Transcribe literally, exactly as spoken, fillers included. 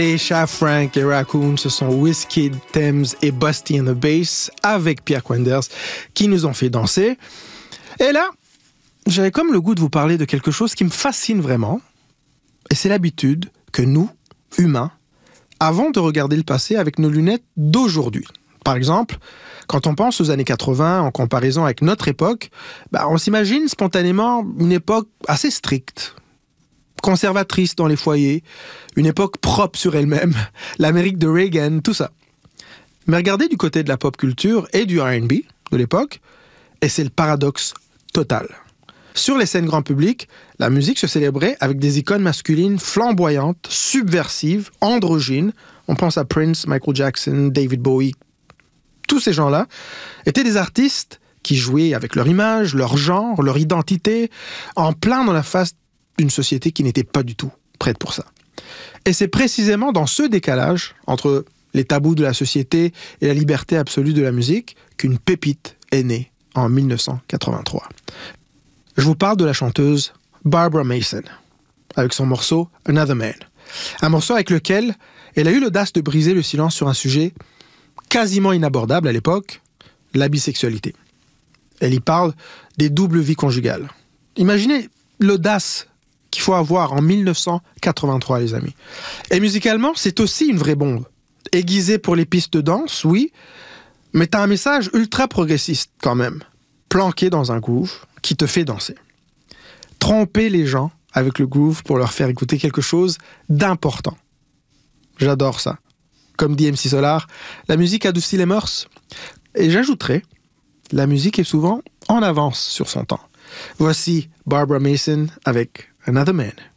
Aisha, Frank et Raccoon, ce sont Wizkid, Thames et Busty and the Bass avec Pierre Quenders qui nous ont fait danser. Et là, j'avais comme le goût de vous parler de quelque chose qui me fascine vraiment. Et c'est l'habitude que nous, humains, avons de regarder le passé avec nos lunettes d'aujourd'hui. Par exemple, quand on pense aux années quatre-vingts en comparaison avec notre époque, bah on s'imagine spontanément une époque assez stricte, conservatrice dans les foyers, une époque propre sur elle-même, l'Amérique de Reagan, tout ça. Mais regardez du côté de la pop culture et du R and B de l'époque, et c'est le paradoxe total. Sur les scènes grand public, la musique se célébrait avec des icônes masculines flamboyantes, subversives, androgynes. On pense à Prince, Michael Jackson, David Bowie. Tous ces gens-là étaient des artistes qui jouaient avec leur image, leur genre, leur identité, en plein dans la face d'une société qui n'était pas du tout prête pour ça. Et c'est précisément dans ce décalage entre les tabous de la société et la liberté absolue de la musique qu'une pépite est née en dix-neuf cent quatre-vingt-trois. Je vous parle de la chanteuse Barbara Mason, avec son morceau Another Man. Un morceau avec lequel elle a eu l'audace de briser le silence sur un sujet quasiment inabordable à l'époque, la bisexualité. Elle y parle des doubles vies conjugales. Imaginez l'audace qu'il faut avoir en dix-neuf cent quatre-vingt-trois, les amis. Et musicalement, c'est aussi une vraie bombe. Aiguisée pour les pistes de danse, oui, mais t'as un message ultra progressiste quand même, planqué dans un groove qui te fait danser. Tromper les gens avec le groove pour leur faire écouter quelque chose d'important. J'adore ça. Comme dit M C Solar, la musique adoucit les mœurs. Et j'ajouterais, la musique est souvent en avance sur son temps. Voici Barbara Mason avec Another Man.